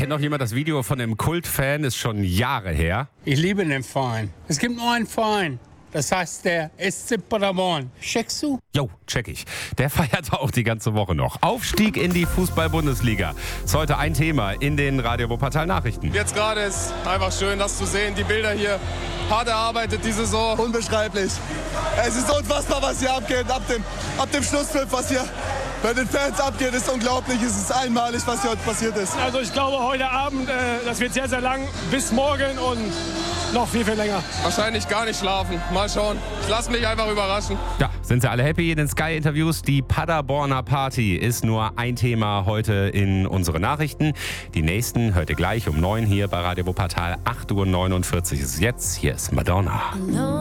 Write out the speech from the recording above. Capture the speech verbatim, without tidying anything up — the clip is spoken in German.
Kennt noch jemand das Video von dem Kultfan? Ist schon Jahre her. Ich liebe den Verein. Es gibt nur einen Verein. Das heißt der S C Paderborn. Checkst du? Jo, check ich. Der feiert auch die ganze Woche noch. Aufstieg in die Fußball-Bundesliga. Ist heute ein Thema in den Radio Wuppertal Nachrichten. Jetzt gerade ist einfach schön, das zu sehen. Die Bilder hier, hart erarbeitet die Saison. Unbeschreiblich. Es ist unfassbar, was hier abgeht. Ab dem, ab dem Schlusspfiff, was hier bei den Fans abgeht, ist unglaublich. Es ist einmalig, was hier heute passiert ist. Also ich glaube, heute Abend, äh, das wird sehr, sehr lang, bis morgen und noch viel, viel länger. Wahrscheinlich gar nicht schlafen. Mal schauen. Ich lasse mich einfach überraschen. Ja, sind sie alle happy in den Sky-Interviews? Die Paderborner Party ist nur ein Thema heute in unseren Nachrichten. Die nächsten hört ihr gleich um neun hier bei Radio Wuppertal. acht Uhr neunundvierzig ist es jetzt. Hier ist Madonna.